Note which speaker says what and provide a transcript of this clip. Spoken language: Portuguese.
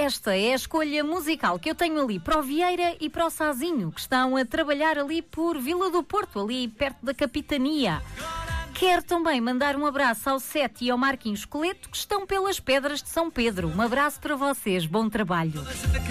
Speaker 1: esta é a escolha musical que eu tenho ali para o Vieira e para o Sazinho, que estão a trabalhar ali por Vila do Porto, ali perto da Capitania. Quero também mandar um abraço ao Sete e ao Marquinhos Coleto, que estão pelas Pedras de São Pedro. Um abraço para vocês, bom trabalho.